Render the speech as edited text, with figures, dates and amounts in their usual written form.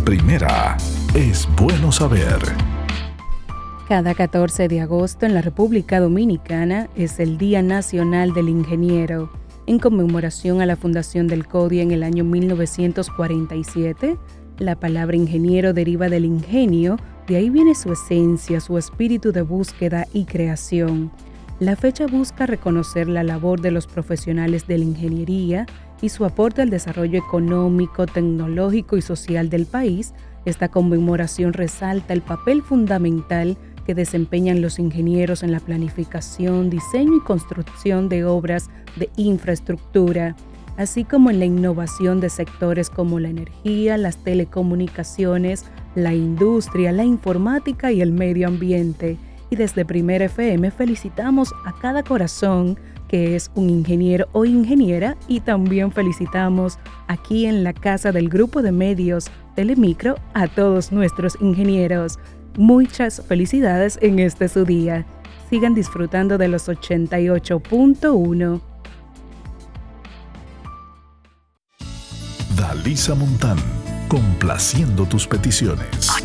primera. Es bueno saber. Cada 14 de agosto en la República Dominicana es el Día Nacional del Ingeniero, en conmemoración a la fundación del CODIA en el año 1947. La palabra ingeniero deriva del ingenio, de ahí viene su esencia, su espíritu de búsqueda y creación. La fecha busca reconocer la labor de los profesionales de la ingeniería y su aporte al desarrollo económico, tecnológico y social del país. Esta conmemoración resalta el papel fundamental que desempeñan los ingenieros en la planificación, diseño y construcción de obras de infraestructura, así como en la innovación de sectores como la energía, las telecomunicaciones, la industria, la informática y el medio ambiente. Y desde Primera FM felicitamos a cada corazón que es un ingeniero o ingeniera, y también felicitamos aquí en la casa del grupo de medios Telemicro a todos nuestros ingenieros. Muchas felicidades en este su día. Sigan disfrutando de los 88.1. Dalisa Montán, complaciendo tus peticiones.